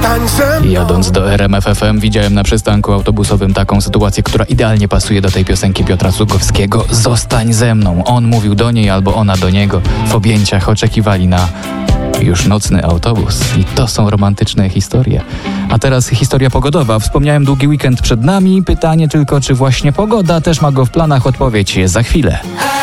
Jadąc do RMF FM widziałem na przystanku autobusowym taką sytuację, która idealnie pasuje do tej piosenki Piotra Zługowskiego. Zostań ze mną. On mówił do niej albo ona do niego. W objęciach oczekiwali na już nocny autobus. I to są romantyczne historie. A teraz historia pogodowa. Wspomniałem długi weekend przed nami. Pytanie tylko, czy właśnie pogoda też ma go w planach? Odpowiedź za chwilę.